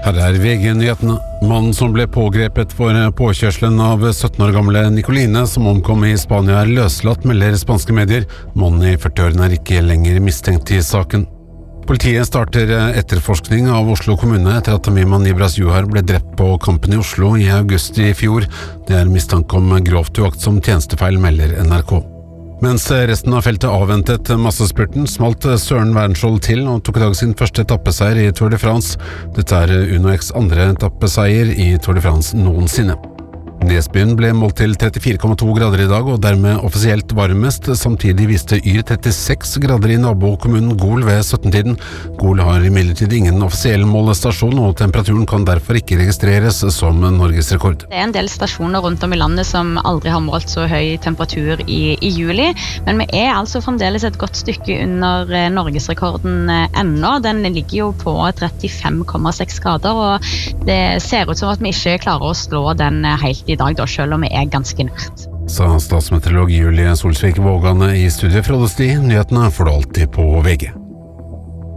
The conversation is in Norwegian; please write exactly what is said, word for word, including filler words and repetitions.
Her er V G-nyhetene. Mannen som ble pågrepet for påkjørselen av sytten år gamle Nicoline, som omkom i Spania, er løslatt, melder spanske medier. Mannen i førtiårene er ikke lenger mistenkt i saken. Politiet starter etterforskning av Oslo kommune etter at Miman Ibras Juhar ble drept på Kampen i Oslo i august i fjor. Det er mistanke om grovt uaktsom tjenestefeil, melder N R K. Mens resten av feltet avventet massespurten, smalt Søren Wernskjold til og tok i dag sin første etappeseier i Tour de France. Dette er Uno X andre etappeseier i Tour de France noensinne. Nesbyen ble målt til trettifire komma to grader i dag, og dermed offisielt varmest. Samtidig viste Yr trettiseks grader i nabokommunen Gol ved sytten-tiden. Gol har imidlertid ingen offisiell målestasjon, og temperaturen kan derfor ikke registreres som norgesrekord. Det er en del stasjoner rundt om i landet som aldri har målt så høy temperatur i, i juli, men vi er altså fremdeles et godt stykke under norgesrekorden ennå. Den ligger jo på trettifem komma seks grader, og det ser ut som at vi ikke klarer å slå den helt i dag, da, selv om vi er ganske nært. Sa statsmeteorolog Julie Solsvik Vågane i studiet fra Odesti. Nyhetene får du alltid på V G.